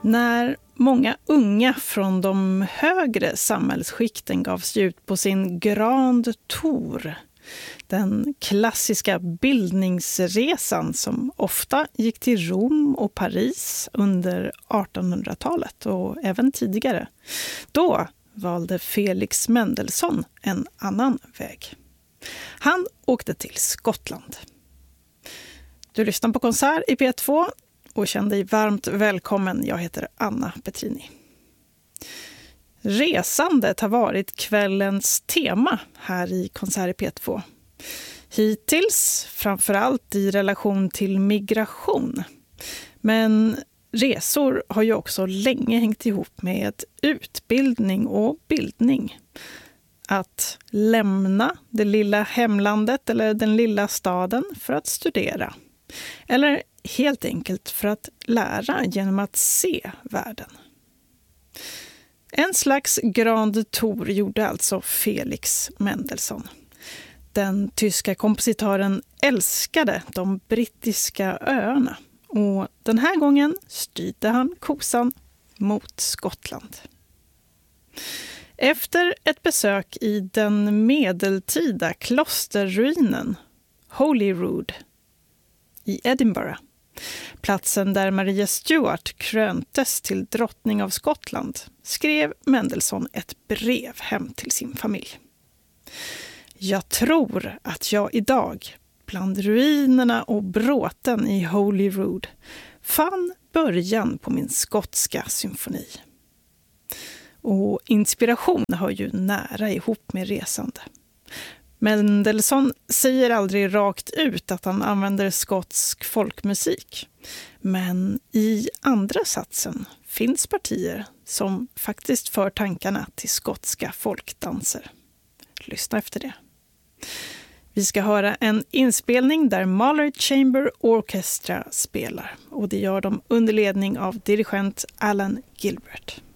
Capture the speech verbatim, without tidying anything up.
När många unga från de högre samhällsskikten gav sig ut på sin Grand Tour, den klassiska bildningsresan som ofta gick till Rom och Paris under artonhundratalet och även tidigare, då valde Felix Mendelssohn en annan väg. Han åkte till Skottland. Du lyssnar på Konsert i P två och känn dig varmt välkommen. Jag heter Anna Petrini. Resandet har varit kvällens tema här i Konsert i P två. Hittills framförallt i relation till migration. Men resor har ju också länge hängt ihop med utbildning och bildning. Att lämna det lilla hemlandet eller den lilla staden för att studera. Eller helt enkelt för att lära genom att se världen. En slags Grand Tour gjorde alltså Felix Mendelssohn. Den tyska kompositören älskade de brittiska öarna och den här gången styrde han kosan mot Skottland. Efter ett besök i den medeltida klosterruinen Holyrood i Edinburgh, platsen där Maria Stuart kröntes till drottning av Skottland, skrev Mendelssohn ett brev hem till sin familj. Jag tror att jag idag, bland ruinerna och bråten i Holyrood, fann början på min skotska symfoni. Och inspiration hör ju nära ihop med resande. Mendelssohn säger aldrig rakt ut att han använder skotsk folkmusik. Men i andra satsen finns partier som faktiskt för tankarna till skotska folkdanser. Lyssna efter det. Vi ska höra en inspelning där Mahler Chamber Orchestra spelar. Och det gör de under ledning av dirigent Alan Gilbert.